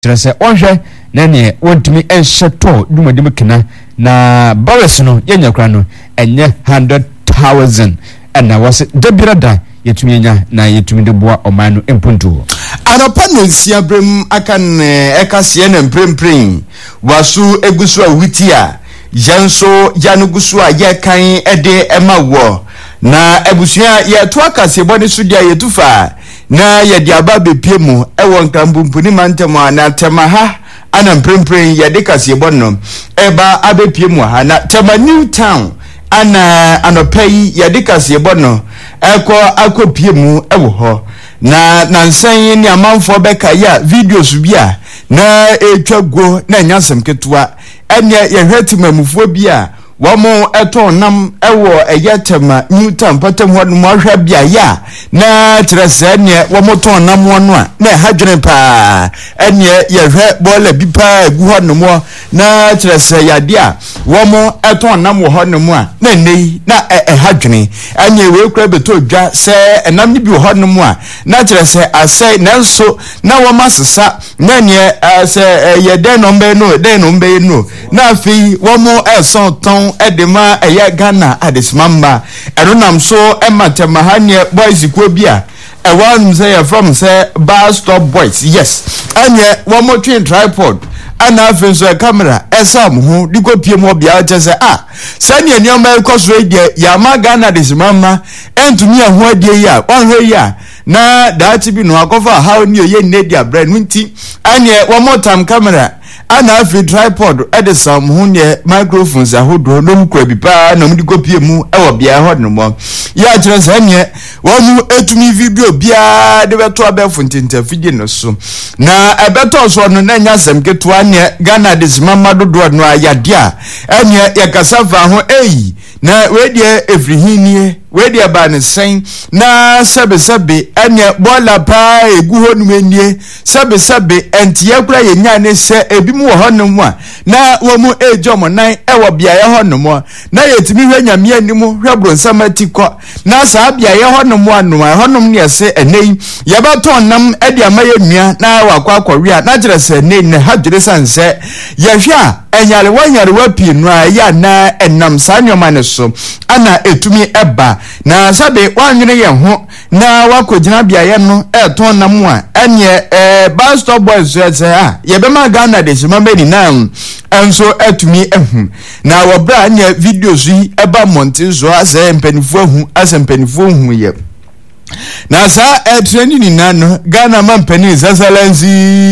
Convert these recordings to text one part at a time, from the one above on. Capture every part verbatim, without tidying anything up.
Trese onhwe na ne wontumi enhyeto dumadi mekena na Boris no yenya kra no enye one hundred thousand na wase debirada yetumi nya na yetumi de boa omanu empuntu anapa no nsia brem akan ekase na mprempren wasu egusu awiti a yanso yanugusu a yekan ede emawo na ebusua yeto akase bone so dia yetufa na yedi aba bepie mu ewo nkambumpuni mantema na temaha ana mprempren yedi kase bonno eba abepie mu ha na tema New Town ana anopai yedi kase bonno eko akopie mu ewo ho na nansan ni amanfo beka ya videos bia na etwago na nyasem ketua ene yehwetimamufuo bia wamo eto nam ewo eyetema New Town patam ho no ahwa bia ya na trese ne wamo ton nam wono a na hadwene pa ene yehwe bola bi pa egu ho no mo na trese yade a wamo eto nam wo ho no mo a na nei na ehadwene anye we kura beto dwa se enam ni bi wo ho no mo a na trese ase nanso na wama sesa na ne se yede no mbe no de no mbe no na afi wamo eson ton edema eya Ghana adesmamba enonam so ematema hanye boys ko bia e wan say from say bar stop boys yes anye one more twin tripod ana afi so camera esam ho diko pie mo bia tese ah sani enioma ekoso edie ya ma Ghana adesmamba entumi aho adie ya wan hwe ya na that bi no akofa how ni oye nedia brand nti anye one more time camera ana afi tripod edesam ho ne microphones ahodo no mkura bi pa na mudi kopie mu ewo bia ho no mo ya kire sanye wonu etumi video bia de beto abefo ntinta fidie no so na ebeto so no na nya sem ketua ne Ghana desimama dodo no ayade a ene yakasa fa ho eyi na wedie efrihinie wedie ba ne sen na sebe sebe ene bola pa egu ho no enie sebe sebe entie kura yenya ne se ebi mu ho no mu a na wo mu ejomo nan ewo bia ye ho no mu na yetimi hwe nyame animu hwe bronsama tikọ na sa bia ye ho no mu anu ho no ne se enei ye baton nam ede amaye nua na wakwa akọwe na kire se enei ne hadwere sanse ye hwe a enyare wanyare wapi no a ya na enam sanyoma ne so ana etumi eba na sabe wanwene ye ho na wakogina bia ye no eton nam a enye eh bar stop boys say ah ye be ma Ghana desimama ni na enso etumi ehu na wobra anya videos yi eba monte zo ase mpanifu ehu ase mpanifu ehu ye na sa etreni ni nano Ghana mampani zazalanzi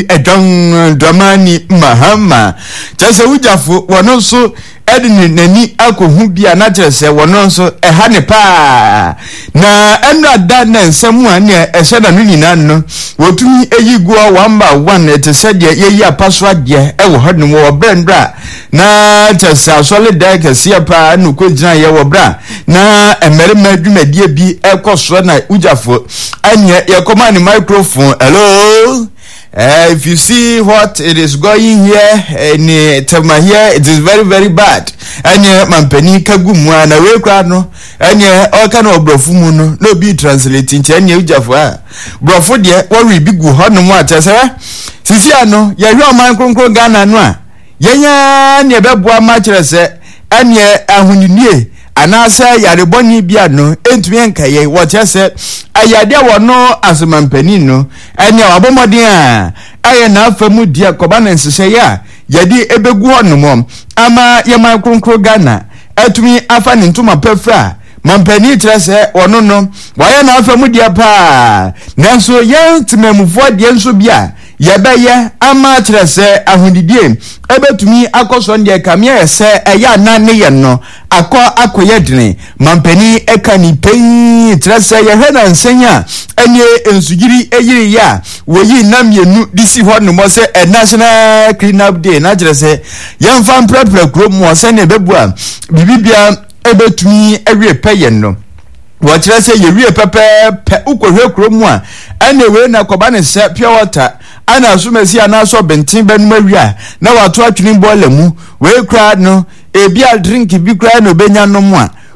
edon dramani mahama tase ujafo wono so edini nani akohu bia na kyerese wono so eha ne pa na enra da na nsemu a ne ehye na no nyina no wotumi eyigu one by one etese de yeyi apaso ade e wo hodno wo brandra na tese solid kase pa no ko gina ye wo bra na emerema adwumadie bi ekoso na ujafo anye ye command microphone hello. Uh, if you see what it is going here in uh, Tema here, it is very very bad. Anya mampeni kagumu na we kra no anya all kind of brofu mu no no be translating ti anya ujafo a brofu de worry big go ho no mu atese sisi ano ye hwe oman kronkron Ghana no a yenya ne beboa ma kire se anya ahuninie anase yareboni bia no entumi enkaye wochese ayade wono asemampani no ene abomodin a aye na afamu dia koba na nsese ya yadi ebegu honom ama yema kronkro Ghana atumi afa ne ntuma pefra mampani trese wono no waye na afamu dia pa nanso ye ntimamufo dia nso bia yebeye ama trese ahundidie ebetumi akoso ndie kamia ese eya na ne ye no akọ akoyedene mampani eka ni pen trese ye hwe na nsenya ene ensugiri eyiri ya woyi namienu disi ho no mo se a national clean up day na trese yemfa mprepre kro mo se ne bebua bibibia ebetumi ewie peye no wo trese ye wie pepe pe ukohwe kro mo a ene we na koba ne se pure water ana asumesi ana so bentin benuma wia na wato atwini bola mu we kra no ebi a drink bi kra no benya no mu a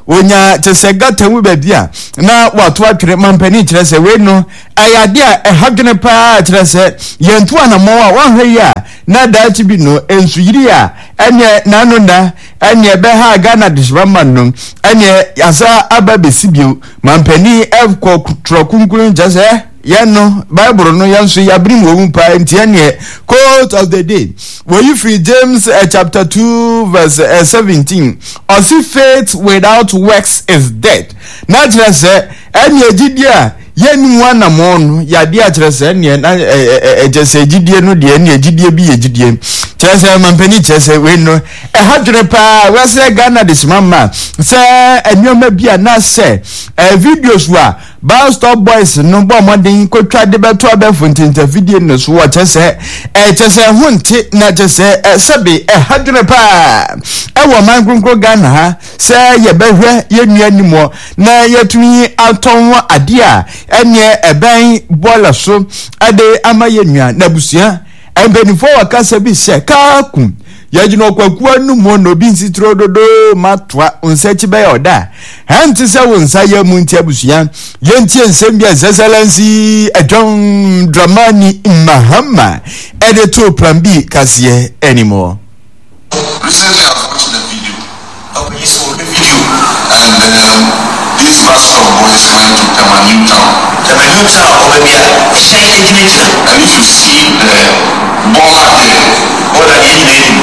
onya chese gata wu bebia na watu atwere mampani chese we no ayade a ehadwene pa chese yentu anamo a wanhwe ya na dachi bi no ensu yiri a ene nanu na ene be ha Ghana dishbama no ene asa aba besibio mampani evko trokunkun chese yano Bible no yanso yabrim wo mpa entiane quote of the day. Were you free James uh, chapter two verse uh, seventeen? Or see faith without works is dead. Naturally say any ejidia yeni wana mono ya dia chese ene na ejese ejidie no de ene ejidie bi ejidie. Chese mampeni chese we no e hadwene pa we say Ghana this mama say enyoma bia na say e videos wa Bastard boys no bo modern ko twa de beto abefo ntinta video no so wa chese e chese hunti na chese e sabe e hadwene pa e wo man kronkro Ghana ha se ye behwe ye nua nimo na yetumi aton ade a ene eben bola so ade ama ye nua na busia e benifo wakasa bi se ka kum yagino kwakuwa numo no bi nsitro dodo matwa onsechi be oda hanti se wonsa ya munti abusuya yenti ensembia excellency John Dramani Mahama editor plan B kasiye anymore. Recently I was watching a video. Oh, you saw the video. And um, this master of boys went to Tamanu town. Tamanu town over there. And if you see the bomber there, what are you doing?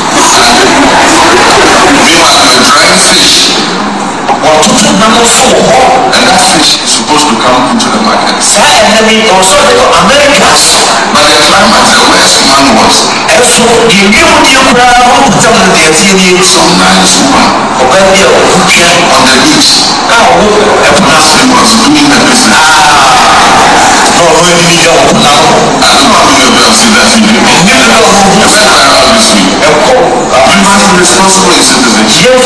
They must be drying fish. And that fish is supposed to come into the market. But the climax, the worst man was some nice woman on the beach. Nothing was doing the business. I don't know if you have seen that video. The fact that I have this week. Everybody responsible is citizen.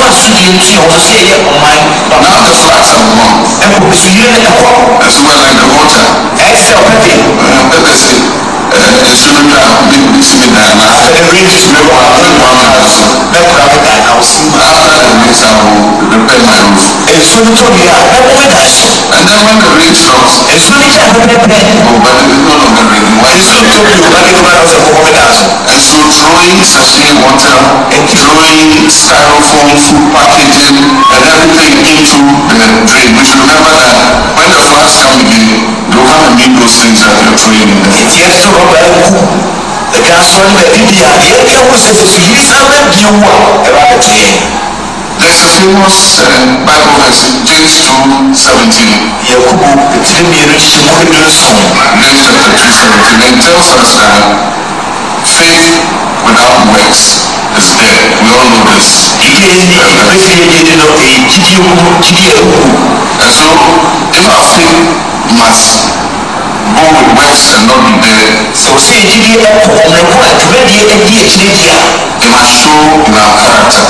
Now the flags are gone. And so we're like the water. Uh, Pepe said, it shouldn't have been between that and after the rain is never happened one house. After the rains I will repair my roof. And then when the rain stops, oh, but it is no longer raining. Why is it? And so throwing sachet water, throwing styrofoam food packaging and everything into the drain. We should remember that when the floods come again, they will come and meet those things that you're throwing in there. The gas one that India, the was supposed to use there's a famous uh, Bible verse, James two seventeen. James chapter two seventeen. It tells us that faith without works is dead. We all know this. And so, if our faith must go with works and not be dead, so say it must show in our character.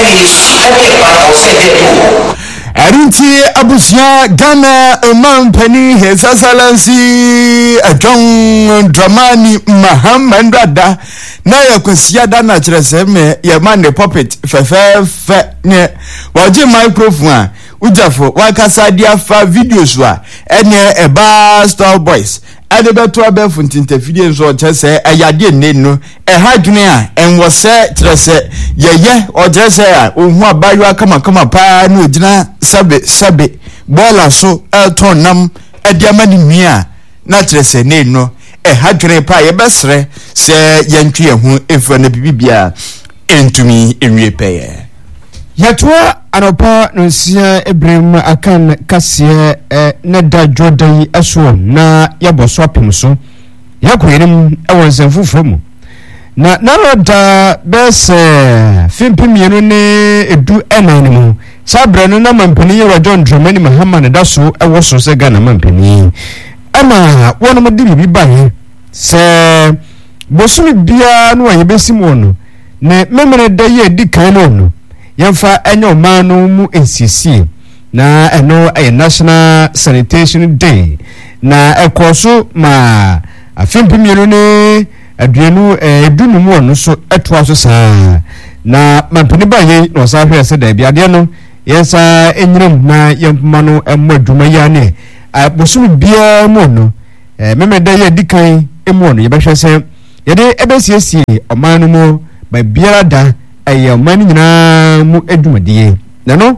Arinti abusia Ghana mampani His Excellency John Dramani Mahama ndada na yakosia dana kyerese me ye man the puppet fefefe ne waje microphone ujafo wakasa dia fa videos wa ene eba Star Boys ade beto abefo ntinta video nso kyerese ayade ne no e hadwene a enwo se kyerese yeye o kyerese a ohu abayo akama kama pa na ogina sabe sabe bola so elton nam ade amani nua na kyerese ne no e hadwene pa ye besre se yentwe hu efra na bibia entumi enwie peye yatwa anopa nonsia Ibrahim akan kase na da Jordan aso na yaboso apem so yakoyenim ewonsen fufuru na naroda bese fimpimienu ne edu enan mu sabre no na mampani ye John Dramani Mahama ne daso ewoso se Ghana mampani ama wono di bibi bahe se bosumi bia no ayebesimu no ne memene da ye di kan no yamfa enyo manu mu N C C na eno a National Sanitation Day na ekoso ma afimpimienu ne aduenu edunu mu ono so etwa so saa na mampani baye no sa hwese da bia de no yesa enyirem na yempma no emma adwuma ya ne bosom bia mu no memeda ye dikan emu no yebehwe se yede ebesiesie oman no mu ba biara da aye oman nyina mu adwumadie na no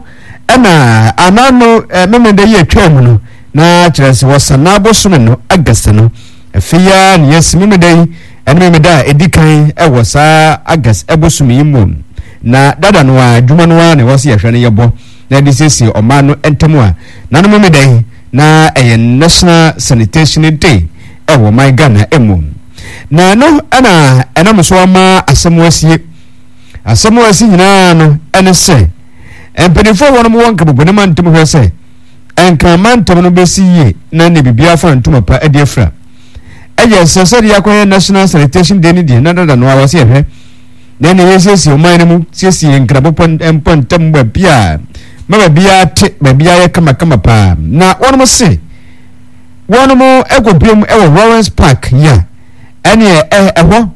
ana anano memeda ye twam no na kyerese wasana bosom no agasa no afia ne yes memeda yi ene memeda edikan ewosa agas ebosom yi mu na dada no adwuma no na wose yehwe ne yebo na disesi oman no entemu a na no memeda yi na a national sanitation day ewo my Ghana emu na no ana ana mso ama asemwasie asemwasie nyina no ene se empenifo wono mo wanka bobone mantem hwe se enka mantem no besiye na ne bibia fa ntuma pa ade afra eje sesori yakoye national sanitation day ni de na dada no awase hwe na ne yesesi o man mu sesi nkrabopon empon tamba bia mama bia te bia ye kama kama pa na wono mo se wono mo egobiem ewo Lawrence Park ya ene eh eho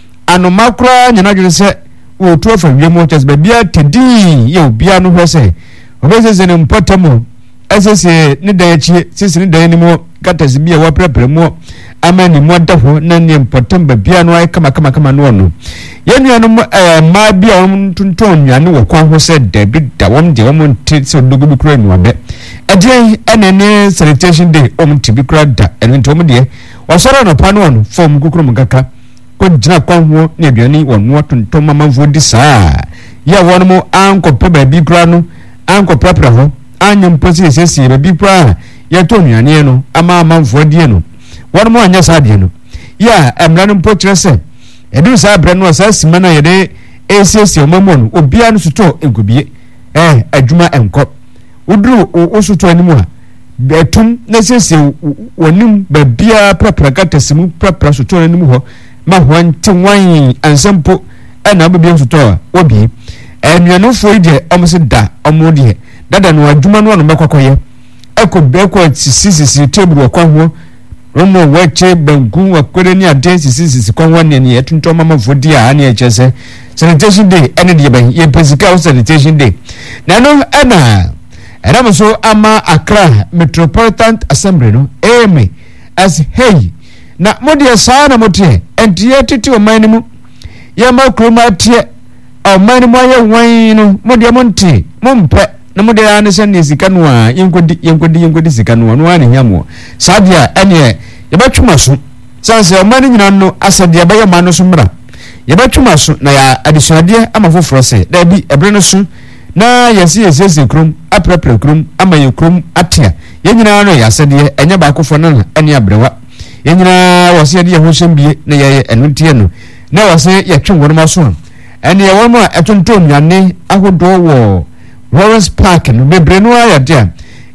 anomakra nyana dwene se wo to fa wiemo ches bia tedi ye bia no hwe se obese ne mpotamo asese ne dan chi sisi ne dan ni mo katasi bia wa prepare mo amani mo dafo na ne mpotam bia no ay kama kama kama no no yenu anu eh ma bia won tunton nyane wo kwan ho se David da won de won te se dogo bi kura nuabe ade ene ne sanitation day om tibi kura da ene ntom de wasoro no pa no no form kukuru mkaka ko jina kwan ho ne aduani won no tunton mama vodi saa ya won mo anko pe ba bi kura no anko prepare ho anyam posi sesi ba bi kura ya to nuane no ama ama vodi no won mo anya sa de no ya emra no mpotre se edu sa bre no sa simana yede esesi omamo no obia no suto egubie eh adwuma enko udru osuto animu a betum na sesi wonim ba bia prapra tasimu prapra suto animu ho ma ho ntenwan ansampo ana ba bia suto a obi enuano fo ide omse da omodie dada no adwuma no no mekokoye eko beko sisi table kwa ho romo weche bangu akwere ni ade sisi sisi kwa wane ni etunto mama vodi a na echese sanitation day ene de ban ye pesika sanitation day na no ana era so ama Accra Metropolitan Assembly no eme as hey na modi sana motie entie titi o man mu ye ma kroma tie o man mu aye wan no modi monti mompe na mode ya ne sene sika no a yenkodi yenkodi yenkodi sika no no ani nyamo sadia ene ye betwuma so sanse o mani nyina no asade be ye ma no so mra ye betwuma so na ya adisuade ama foforo se da bi ebre no so na yesi yesi krum aprepre krum ama ye krum atia ye nyina no ya asade enye ba akofo no ene abrewa ye nyina wose ye de ho hyembie na ye enuntie no na wose ye twonwo no so ene ye won ma etonton nyane ahodo wo Lawrence Park no bebre no ayade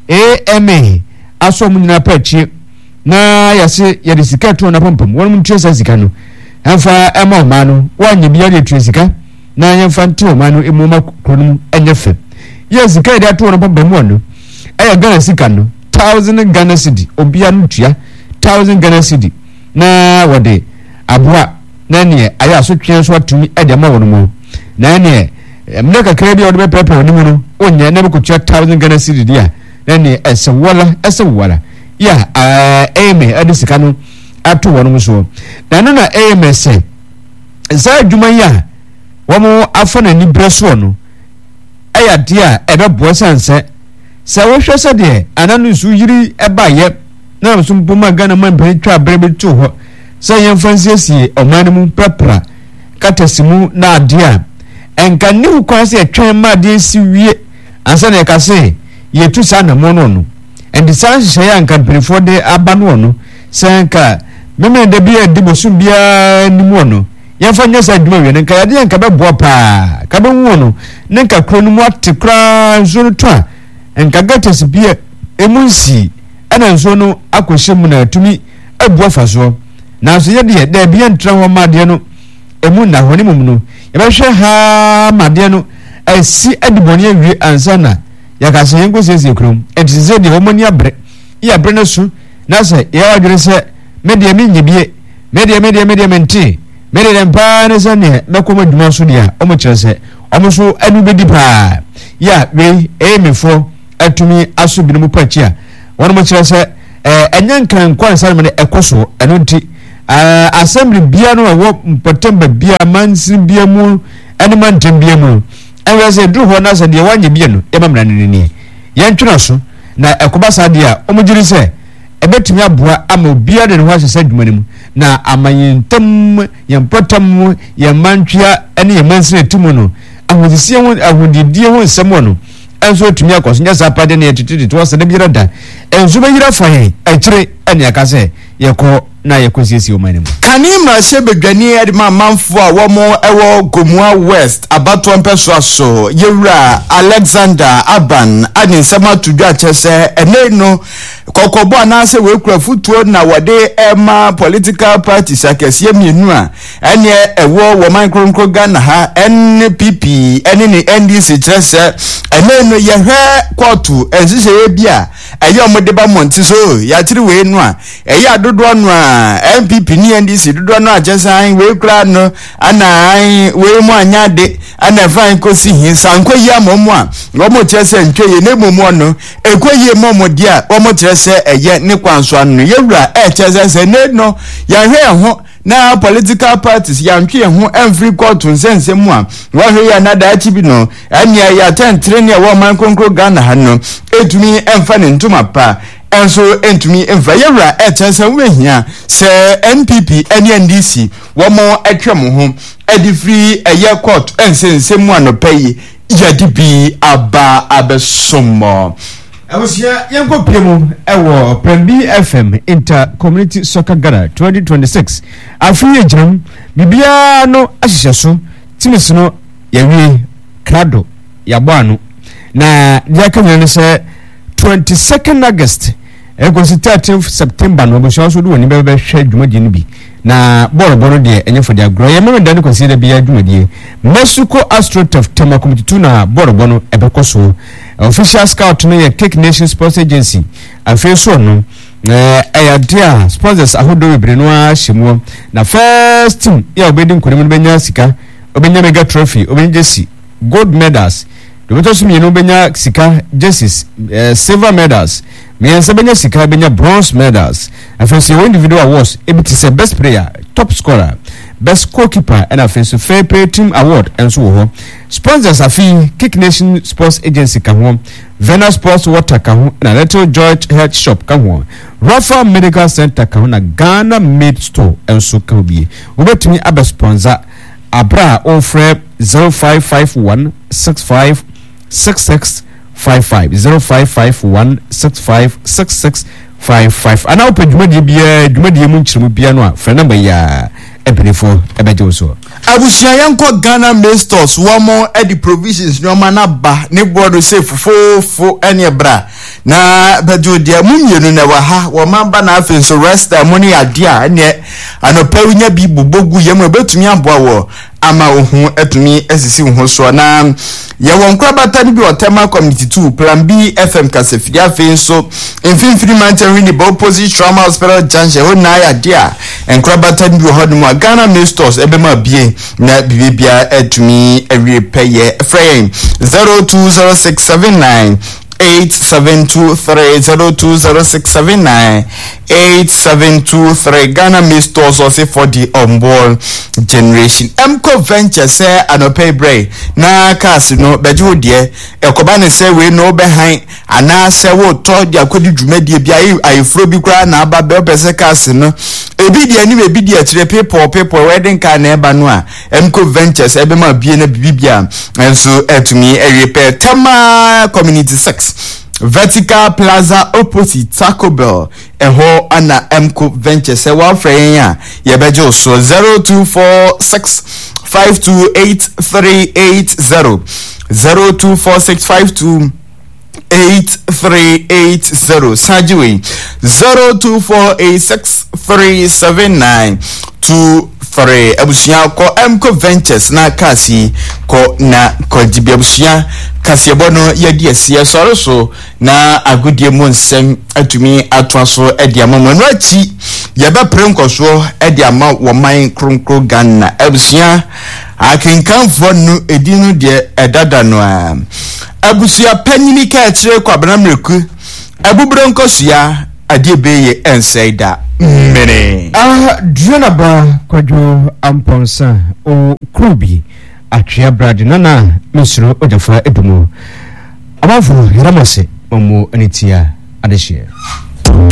A M A aso mu nyina pachi na yase ye disika to na pompom won mu tse sika no amfa ema ma no wanye bia de tse sika na yemfa nte ma no emu ma kronum enye fe ye sika de to na pompom no aya Ghana sika no one thousand Ghana cedi obia no tua one thousand Ghana cedi na wode aboa na ne aya so twen so atumi e de ma won mu na ne mneka krebi odi be pepe oni mu no onye na be ko one thousand Ghana cedi dia na ne ese wala ese wala ya eme adisika no ato wonu mu so na no na eme se za adwuma ya womo afana ni breso no aya dia ebe bo sanse se wo hwe se de ananu su yiri eba ye na so mpoma Ghana man pen twa brebe to ho se yen fansie oman mu prapra katasimu na adia enka ni ukwa se atwen ma de si wie ansa na ka se ye tu sa na mo no no and san hye anka prefo de aba no no sanka meme de bia de bosum bia ni mo no ye fa nya sa duma wie nka ya de nka be bo pa ka be wo no nka kro no mo atekra zuru to nka gates bia emunsi ana nso no akohye mu na atumi abu fa so na so ye de de bia ntra ho ma de no emu na honi mum no ye be hwe ha ma de no asi adiboni awie ansana ya ka se yengo sese krom entize de homoni abre ya bre na su na se ya wadwere se media mi nyibie media media media menti media dempa ne se ne mekoma duma so dia o mo kire se o mo so anu bedi pa ya we emefo atumi aso binu pachia wonu mo kire se eh enyankan kwansa me ekoso eno nti assembly bia no wo mpotamba bia mansin bia mu animan bia mu enwe se dru ho na se de wanye bia no e mamra ne ne yentwena so na ekoba sa de a omugiri se ebetumi aboa ama bia de ho asese adwuma mu na amanyentam yempotam yemantwia ene yemansin etimu no ahodisie ho ahodidie ho nsemo no enso tumi akoso nya sapade ne etititi to se de bia da enso be yira fa he akire ene akase yeko na yekosiesi omani mu kanima se bedwani edma manfo a wo mo ewo Gomua West abato mpeso aso yewura Alexander Aban ani nsema tudwa chese ene no kokobo anase we kura futuo na wade ema political parties akesie mienu a ene ewo wo man kronkro Ghana ha N P P ene ni N D C chese ene no yehwe kotu ensise ye bia eyo omodeba monti so ya tiri we nu a eya adodo nu a N P P ni N D C dodo no ajesan we kura no ana we mu anyade ana fan kosi hin sankoyi amomo a omo chese ntweye ne momo no ekoyi momo dia omo chese eye ne kwanso anu yewura e chese se ne no ya hwe ho na political parties ya ntwe ho every court nsense mu a wa hwe ya na da achi bi no anya ya ten trene wa man konkro Ghana ha no etumi emfa ne ntuma pa enso entumi emfa yewura e chese wehia se N P P ene N D C wo mo etwem ho edi free eye court ensense mu anopai yadi bi aba abesomo Abusia yanko piemu ewo Prembi F M Inter Community Soccer Ghana twenty twenty-six afiye jam bibia no ahihye so timis no yawie krado yabano na dia kanya se twenty-second August egosi thirteenth September no bo so do woni be be hwe dwumadi ni bi na boro boro de enye for dia grow yemma dan consider bia dwumadi Mexico Astroturf tema committee two na boro bono ebekoso official scout no ye Cake Nation Sports Agency afeso no eh ayadia sponsors ahodo bebre no ahyimu na first team ya obedi nkonim no benya sika obenya mega trophy obenya jersey gold medals dobeto sumi no benya sika jerseys uh, silver medals me benya sika benya bronze medals afeso individual awards ebiti se best player top scorer best goalkeeper and offensive fair play team award and so ho sponsors afi Kick Nation Sports Agency ka ho Venus Sports Water ka ho na Little George Health Shop ka ho Rafa Medical Center ka ho na Ghana Made Store and so ka bi obetumi aba sponsor abra on frame zero five five one six five six six five five zero five five one six five six six five five ana opedwumadi bia dwumadi mu nchiremu bia no a fra number ya ebelefo ebejo so abusia yanko Ghana Made Stores womo edi provisions nyoma na ba ne bodo say fofofo ene bra na bejo dia munmienu na wa ha wo mamba na afi so rest money adia ene anopawunya bi bobogu yemu ebetumi aboa wo ama ohun etumi esisi ho so na ye won kwabata ni bi otema committee two plan B F M kasefia afi so infimfiri mountain ni bo opposite trauma hospital junction ho na ya dia enkwabata ni bi ho no Ghana Made Stores ebema bie na bibia etumi ewie peye frame zero two zero six seven nine eight seven two three zero two zero six seven nine eight seven two three Ghana Made Stores also for the onboard generation Emco Venture say anope bray na cars no beju de ekoba ne say we no behind ana say wo to dia kwedi dwumadi bia ayefro bi kra na aba be pese cars no ebi dia ni ebi dia kire people people wedding car na eba no a Emco Ventures ebe ma bie na bibia enso etumi e repair Tama Community six Vertical Plaza opposite Taco Bell eho ana Emco Ventures e wa frɛ ya ye bejo so zero two four six five two eight three eight zero zero two four six five two eight three eight zero Sajiwe zero two four eight six three seven nine two three abusia ko Emco Ventures na kasi ko na ko dibi abusia kasi bono yedi asie soro so na agodie mu nsem atumi atoaso edi amamo no achi ye be prenkoso edi ama wo man kronkro Ghana abusia akinkanfo no edinu de edada no a abusia panyini ka etire kwabena mreku abubro nkosua ade beye ensaida mene ah duana ba kwadwo amponsa o krubi atwea brad nana mesro ojafa edumu abafo yaramase omo anitia adehye